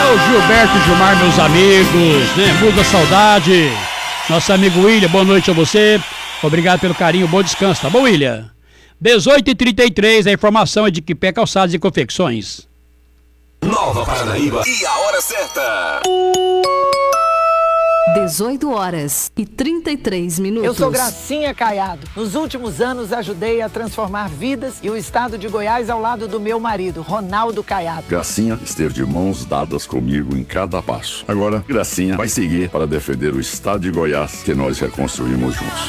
o Gilberto e Gilmar, meus amigos, né? Muda a saudade. Nosso amigo William, boa noite a você. Obrigado pelo carinho, bom descanso, tá bom, William? 18h33, a informação é de Quipé Calçados e Confecções. Nova Paranaíba e a hora certa. 18h33. Eu sou Gracinha Caiado. Nos últimos anos ajudei a transformar vidas e o estado de Goiás ao lado do meu marido, Ronaldo Caiado. Gracinha esteve de mãos dadas comigo em cada passo. Agora, Gracinha vai seguir para defender o estado de Goiás que nós reconstruímos juntos.